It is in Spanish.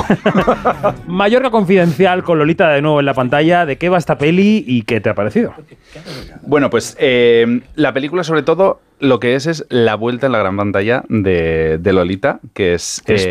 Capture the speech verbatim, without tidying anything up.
Mallorca Confidencial con Lolita de nuevo en la pantalla. ¿De qué va esta peli y qué te ha parecido? Bueno, pues eh, la película sobre todo lo que es es la vuelta en la gran pantalla de, de Lolita, que es... Es eh,